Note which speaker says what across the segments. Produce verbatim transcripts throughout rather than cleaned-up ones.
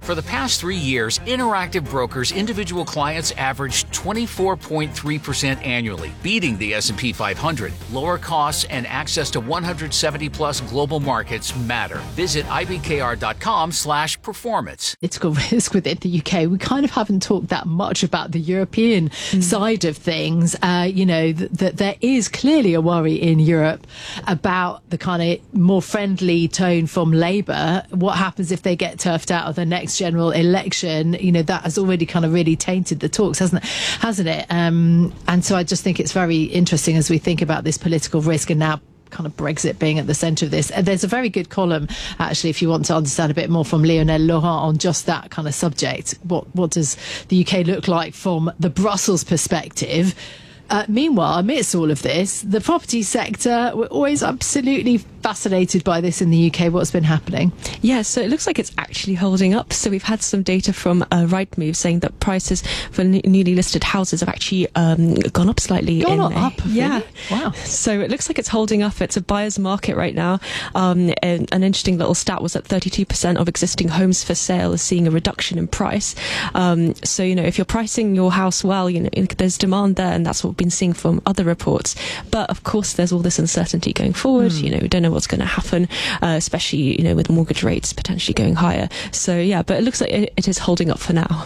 Speaker 1: For the past three years, Interactive Brokers individual clients averaged twenty-four point three percent annually, beating the S and P five hundred. Lower costs and access to one hundred seventy plus global markets matter. Visit I B K R dot com slash performance.
Speaker 2: Political risk within the U K. We kind of haven't talked that much about the European mm. side of things. Uh, you know, that th- there is clearly a worry in Europe about the kind of more friendly tone from Labour. What happens if they get turfed out of the next general election? You know, that has already kind of really tainted the talks, hasn't it? Hasn't it? Um, and so I just think it's very interesting as we think about this political risk and now kind of Brexit being at the centre of this. And there's a very good column, actually, if you want to understand a bit more, from Lionel Laurent on just that kind of subject. What, what does the U K look like from the Brussels perspective? Uh, meanwhile, amidst all of this, the property sector, we're always absolutely fascinated by this in the U K. What's been happening?
Speaker 3: Yeah, so it looks like it's actually holding up. So we've had some data from uh, Rightmove saying that prices for n- newly listed houses have actually um, gone up slightly.
Speaker 2: Gone
Speaker 3: in
Speaker 2: up? Really?
Speaker 3: Yeah.
Speaker 2: Wow.
Speaker 3: So it looks like it's holding up. It's a buyer's market right now. Um, and an interesting little stat was that thirty-two percent of existing homes for sale is seeing a reduction in price. Um, so, you know, if you're pricing your house well, you know, there's demand there, and that's what we've been seeing from other reports. But of course, there's all this uncertainty going forward. Mm. You know, we don't know what's going to happen, uh, especially, you know, with mortgage rates potentially going higher. So, yeah, but it looks like it, it is holding up for now.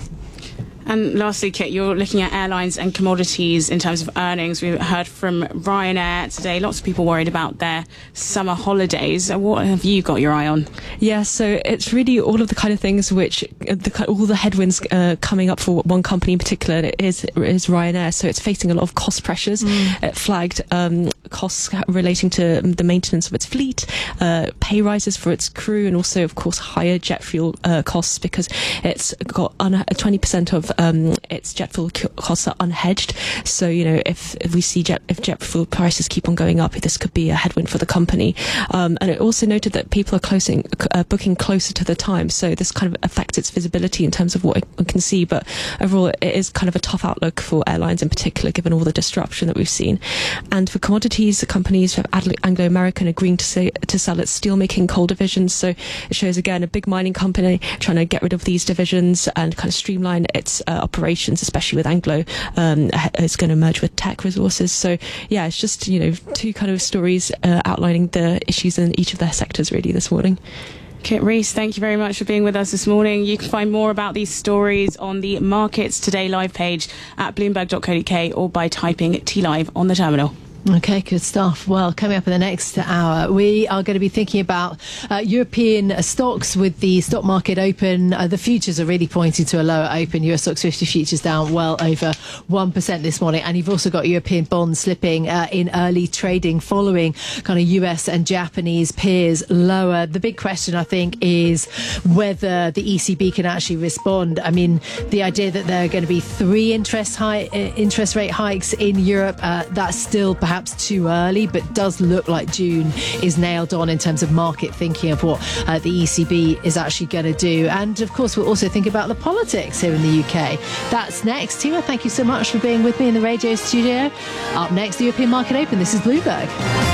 Speaker 4: And lastly, Kit, you're looking at airlines and commodities in terms of earnings. We've heard from Ryanair today. Lots of people worried about their summer holidays. What have you got your eye on?
Speaker 3: Yeah, so it's really all of the kind of things which, the, all the headwinds uh, coming up for one company in particular is, is Ryanair. So it's facing a lot of cost pressures. Mm. It flagged um, costs relating to the maintenance of its fleet, uh, pay rises for its crew, and also, of course, higher jet fuel uh, costs because it's got un- twenty percent of Um, its jet fuel costs are unhedged. So, you know, if, if we see jet, if jet fuel prices keep on going up, this could be a headwind for the company. Um, and it also noted that people are closing, uh, booking closer to the time. So this kind of affects its visibility in terms of what we can see. But overall, it is kind of a tough outlook for airlines in particular, given all the disruption that we've seen. And for commodities, the companies have Anglo American agreeing to, say, to sell its steelmaking coal divisions. So it shows, again, a big mining company trying to get rid of these divisions and kind of streamline its Uh, operations, especially with Anglo, um, is going to merge with Teck Resources. So, yeah, it's just, you know, two kind of stories uh, outlining the issues in each of their sectors, really, this morning.
Speaker 4: Kit Rees, thank you very much for being with us this morning. You can find more about these stories on the Markets Today live page at bloomberg dot co dot uk or by typing T Live on the terminal.
Speaker 2: Okay, good stuff. Well, coming up in the next hour, we are going to be thinking about uh, European uh, stocks with the stock market open. Uh, the futures are really pointing to a lower open. U S Stocks fifty futures down well over one percent this morning. And you've also got European bonds slipping uh, in early trading following kind of U S and Japanese peers lower. The big question, I think, is whether the E C B can actually respond. I mean, the idea that there are going to be three interest, high, uh, interest rate hikes in Europe, uh, that's still perhaps Perhaps too early, but does look like June is nailed on in terms of market thinking of what uh, the E C B is actually going to do. And of course, we'll also think about the politics here in the U K. That's next. Tima, thank you so much for being with me in the radio studio. Up next, the European Market Open. This is Bloomberg.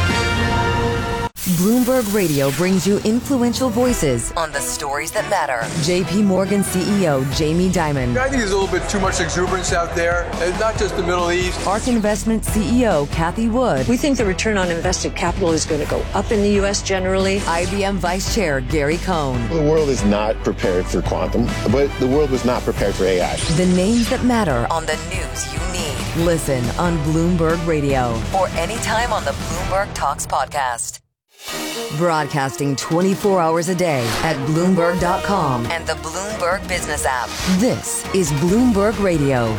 Speaker 5: Bloomberg Radio brings you influential voices on the stories that matter. J P Morgan C E O Jamie Dimon.
Speaker 6: I think there's a little bit too much exuberance out there, and not just the Middle East.
Speaker 5: ARK Investment C E O Cathie Wood.
Speaker 7: We think the return on invested capital is going to go up in the U S generally.
Speaker 5: I B M Vice Chair Gary Cohn.
Speaker 8: The world is not prepared for quantum, but the world was not prepared for A I.
Speaker 5: The names that matter on the news you need. Listen on Bloomberg Radio or anytime on the Bloomberg Talks podcast. Broadcasting twenty-four hours a day at Bloomberg dot com and the Bloomberg Business app. This is Bloomberg Radio.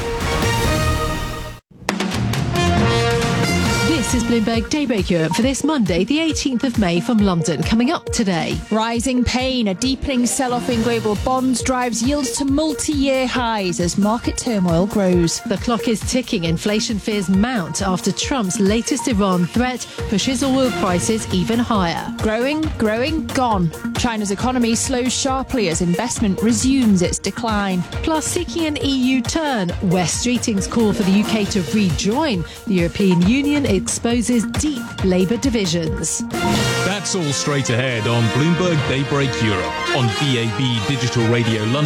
Speaker 2: This is Bloomberg Daybreak Europe for this Monday, the eighteenth of May from London. Coming up today.
Speaker 9: Rising pain, a deepening sell-off in global bonds drives yields to multi-year highs as market turmoil grows.
Speaker 2: The clock is ticking. Inflation fears mount after Trump's latest Iran threat pushes oil prices even higher.
Speaker 9: Growing, growing, gone. China's economy slows sharply as investment resumes its decline.
Speaker 2: Plus, seeking an E U turn, West Streeting's call for the U K to rejoin the European Union exposes deep Labour divisions.
Speaker 10: That's all straight ahead on Bloomberg Daybreak Europe on D A B Digital Radio London.